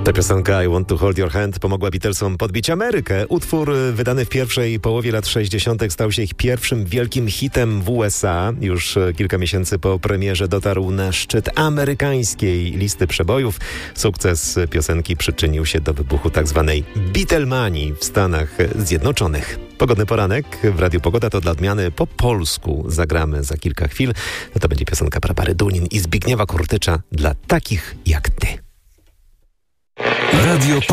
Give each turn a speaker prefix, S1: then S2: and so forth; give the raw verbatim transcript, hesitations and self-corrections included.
S1: Ta piosenka I Want to Hold Your Hand pomogła Beatlesom podbić Amerykę. Utwór wydany w pierwszej połowie lat sześćdziesiątych stał się ich pierwszym wielkim hitem w U S A. Już kilka miesięcy po premierze dotarł na szczyt amerykańskiej listy przebojów. Sukces piosenki przyczynił się do wybuchu tzw. Beatlemanii w Stanach Zjednoczonych. Pogodny poranek w Radiu Pogoda to dla odmiany po polsku zagramy za kilka chwil. To będzie piosenka Barbary Dunin i Zbigniewa Kurtycza dla takich jak ty.
S2: Radio